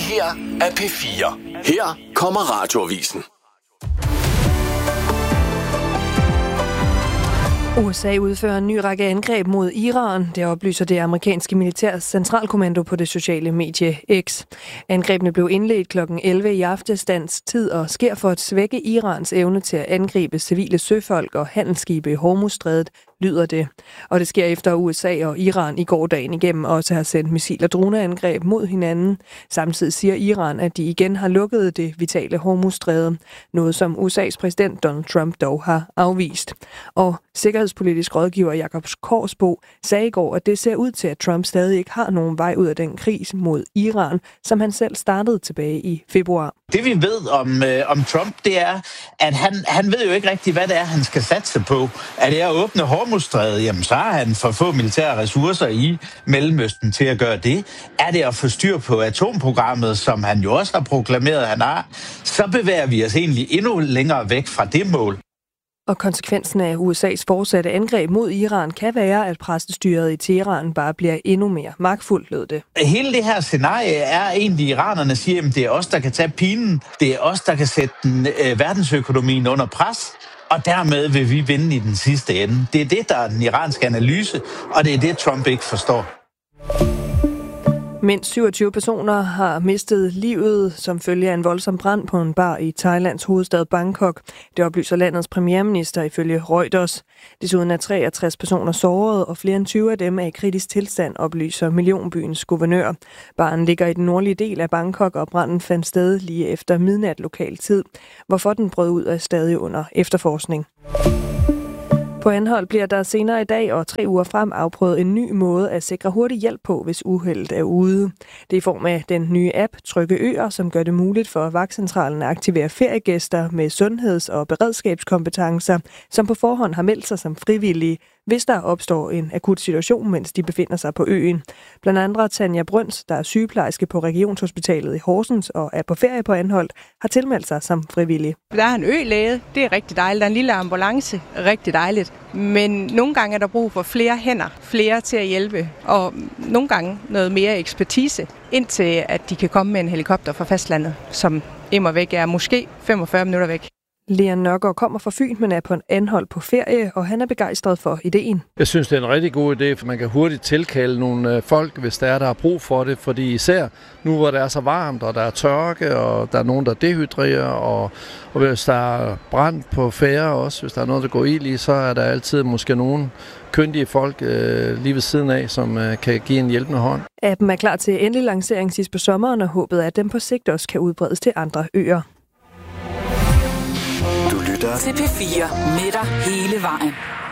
her er P4. Her kommer Radioavisen. USA udfører en ny række angreb mod Iran. Det oplyser det amerikanske militærs centralkommando på det sociale medie X. Angrebene blev indledt kl. 11 i aftes dansk tid og sker for at svække Irans evne til at angribe civile søfolk og handelsskibe i Hormuzstrædet, lyder det. Og det sker efter USA og Iran i går dagen igennem også har sendt missil- og droneangreb mod hinanden. Samtidig siger Iran, at de igen har lukket det vitale Hormuzstræde, noget som USA's præsident Donald Trump dog har afvist. Og sikkerhedspolitisk rådgiver Jakob Korsbo sagde i går, at det ser ud til, at Trump stadig ikke har nogen vej ud af den krig mod Iran, som han selv startede tilbage i februar. Det vi ved om Trump, det er, at han ved jo ikke rigtig, hvad det er, han skal satse på. Er det at åbne Hormuzstrædet, jamen så har han for få militære ressourcer i Mellemøsten til at gøre det. Er det at få styr på atomprogrammet, som han jo også har proklameret, han har, så bevæger vi os egentlig endnu længere væk fra det mål. Og konsekvensen af USA's fortsatte angreb mod Iran kan være, at præstestyret i Teheran bare bliver endnu mere magtfuldt, lød det. Hele det her scenarie er egentlig, iranerne siger, at det er os, der kan tage pinen. Det er os, der kan sætte verdensøkonomien under pres. Og dermed vil vi vinde i den sidste ende. Det er det, der er den iranske analyse, og det er det, Trump ikke forstår. Mindst 27 personer har mistet livet som følge af en voldsom brand på en bar i Thailands hovedstad Bangkok. Det oplyser landets premierminister ifølge Reuters. Desuden er 63 personer såret, og flere end 20 af dem er i kritisk tilstand, oplyser millionbyens guvernør. Baren ligger i den nordlige del af Bangkok, og branden fandt sted lige efter midnat lokal tid. Hvorfor den brød ud er stadig under efterforskning. På Anholt bliver der senere i dag og 3 uger frem afprøvet en ny måde at sikre hurtig hjælp på, hvis uheldet er ude. Det er i form af den nye app Trygge Øer, som gør det muligt for vagtcentralen at aktivere feriegæster med sundheds- og beredskabskompetencer, som på forhånd har meldt sig som frivillige, hvis der opstår en akut situation, mens de befinder sig på øen. Blandt andre Tanja Brøns, der er sygeplejerske på Regionshospitalet i Horsens og er på ferie på Anholt, har tilmeldt sig som frivillig. Der er en ølæge, det er rigtig dejligt. Der er en lille ambulance, rigtig dejligt. Men nogle gange er der brug for flere hænder, flere til at hjælpe, og nogle gange noget mere ekspertise, indtil at de kan komme med en helikopter fra fastlandet, som immervæk er måske 45 minutter væk. Leon Nørgaard kommer fra Fyn, men er på en Anholt på ferie, og han er begejstret for ideen. Jeg synes, det er en rigtig god idé, for man kan hurtigt tilkalde nogle folk, hvis der har brug for det. Fordi især nu, hvor det er så varmt, og der er tørke, og der er nogen, der dehydrerer, og hvis der er brand på færre også, hvis der er noget, der går ild i, så er der altid måske nogen kyndige folk lige ved siden af, som kan give en hjælpende hånd. Appen er klar til endelig lancering sidst på sommeren, og håbet er, at den på sigt også kan udbredes til andre øer. Du lytter til P4 med dig hele vejen.